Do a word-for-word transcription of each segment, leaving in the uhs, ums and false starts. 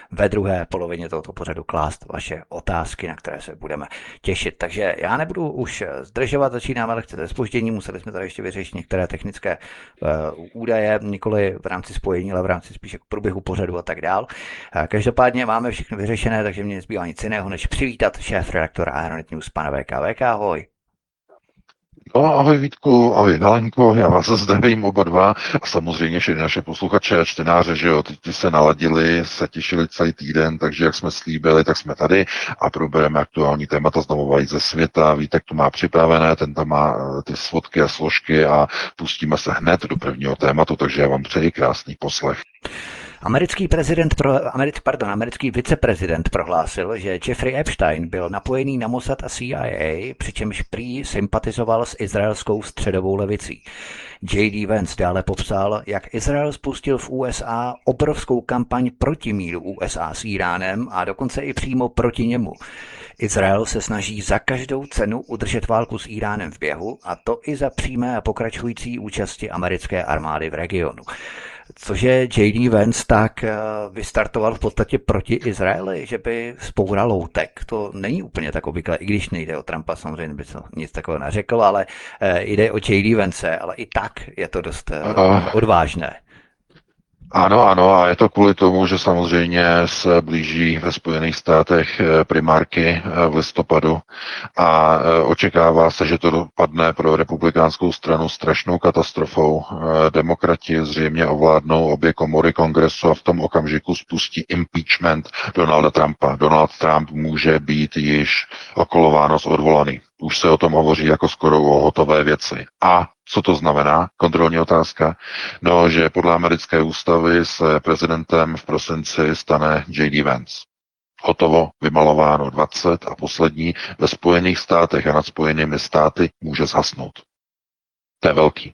ve druhé polovině tohoto pořadu klást vaše otázky, na které se budeme těšit. Takže já nebudu už zdržovat, začínáme lehce se zpoždění, museli jsme tady ještě vyřešit některé technické uh, údaje, nikoli v rámci spojení, ale v rámci spíše k průběhu pořadu a tak dál. Uh, každopádně máme všechno vyřešené, takže mě nezbývá nic jiného, než přivítat šéf redaktora Aeronet News, pana V K. V K, ahoj. No, ahoj Vítku, ahoj Helenko, já vás zdravím oba dva a samozřejmě všechny naše posluchače a čtenáře, že jo, ty, ty se naladili, se těšili celý týden, takže jak jsme slíbili, tak jsme tady a probereme aktuální témata znovu ze světa. Vítek to má připravené, ten tam má ty svodky a složky a pustíme se hned do prvního tématu, takže já vám přeji krásný poslech. Americký prezident pro, americk, pardon, americký viceprezident prohlásil, že Jeffrey Epstein byl napojený na Mossad a C I A, přičemž prý sympatizoval s izraelskou středovou levicí. J D Vance dále popsal, jak Izrael spustil v U S A obrovskou kampaň proti míru U S A s Iránem a dokonce i přímo proti němu. Izrael se snaží za každou cenu udržet válku s Iránem v běhu, a to i za přímé a pokračující účasti americké armády v regionu. Cože J D Vance tak vystartoval v podstatě proti Izraeli, že by spoural loutek. To není úplně tak obvyklé, i když nejde o Trumpa, samozřejmě by to nic takového neřekl, ale jde o J D Vance, ale i tak je to dost odvážné. Ano, ano, a je to kvůli tomu, že samozřejmě se blíží ve Spojených státech primárky v listopadu a očekává se, že to dopadne pro republikánskou stranu strašnou katastrofou. Demokrati zřejmě ovládnou obě komory kongresu a v tom okamžiku spustí impeachment Donalda Trumpa. Donald Trump může být již okolováno odvolaný. Už se o tom hovoří jako skoro o hotové věci. A co to znamená? Kontrolní otázka. No, že podle americké ústavy se prezidentem v prosinci stane J D Vance. Hotovo, vymalováno dvacet a poslední ve Spojených státech a nad Spojenými státy může zhasnout. To je velký.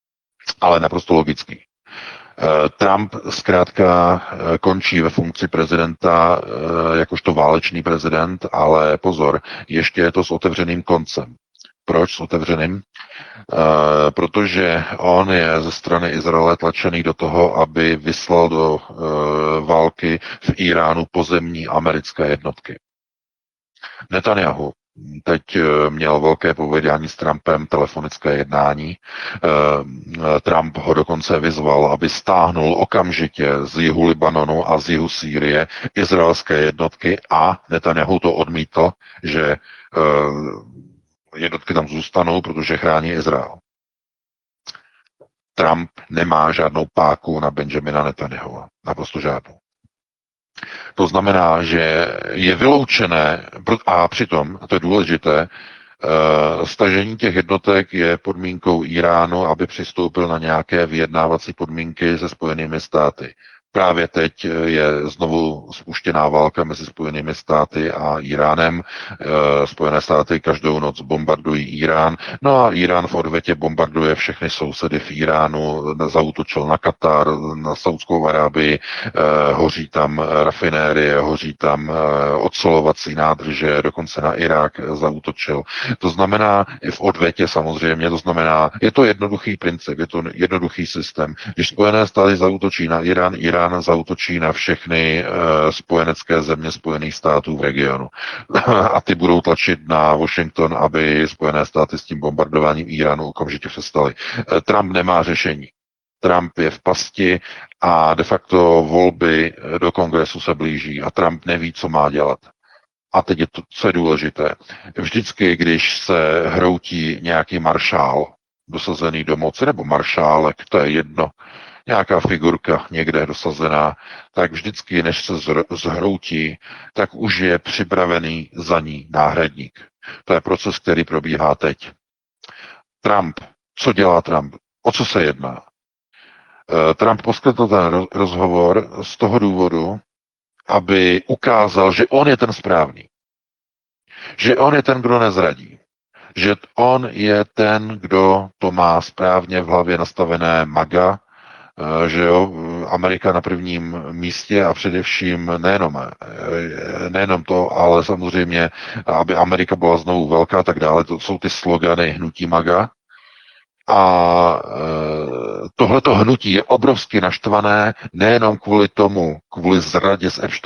Ale naprosto logický. Trump zkrátka končí ve funkci prezidenta jakožto válečný prezident, ale pozor, ještě je to s otevřeným koncem. Proč s otevřeným? Uh, protože on je ze strany Izraele tlačený do toho, aby vyslal do uh, války v Iránu pozemní americké jednotky. Netanyahu teď měl velké povědání s Trumpem, telefonické jednání. Trump ho dokonce vyzval, aby stáhnul okamžitě z jihu Libanonu a z jihu Sýrie izraelské jednotky a Netanyahu to odmítl, že jednotky tam zůstanou, protože chrání Izrael. Trump nemá žádnou páku na Benjamina Netanyahua. Naprosto žádnou. To znamená, že je vyloučené, a přitom, a to je důležité, stažení těch jednotek je podmínkou Iránu, aby přistoupil na nějaké vyjednávací podmínky se Spojenými státy. Právě teď je znovu spuštěná válka mezi Spojenými státy a Iránem. Spojené státy každou noc bombardují Irán. No a Irán v odvetě bombarduje všechny sousedy v Iránu, zaútočil na Katar, na Saudskou Arábii, hoří tam rafinérie, hoří tam ocelovací nádrže, dokonce na Irák zaútočil. To znamená, i v odvetě samozřejmě, to znamená, je to jednoduchý princip, je to jednoduchý systém. Když Spojené státy zaútočí na Irán, Irán Irán zaútočí na všechny uh, spojenecké země Spojených států v regionu. A ty budou tlačit na Washington, aby Spojené státy s tím bombardováním Iránu okamžitě přestaly. Uh, Trump nemá řešení. Trump je v pasti a de facto volby do kongresu se blíží a Trump neví, co má dělat. A teď je to, co je důležité. Vždycky, když se hroutí nějaký maršál dosazený do moci, nebo maršálek, to je jedno, nějaká figurka někde dosazená, tak vždycky, než se zhroutí, tak už je připravený za ní náhradník. To je proces, který probíhá teď. Trump. Co dělá Trump? O co se jedná? Trump poskytl ten rozhovor z toho důvodu, aby ukázal, že on je ten správný. Že on je ten, kdo nezradí. Že on je ten, kdo to má správně v hlavě nastavené MAGA, že jo, Amerika na prvním místě a především nejenom, nejenom to, ale samozřejmě, aby Amerika byla znovu velká a tak dále, to jsou ty slogany hnutí MAGA. A tohleto hnutí je obrovsky naštvané nejenom kvůli tomu, kvůli zradě s Epsteinem,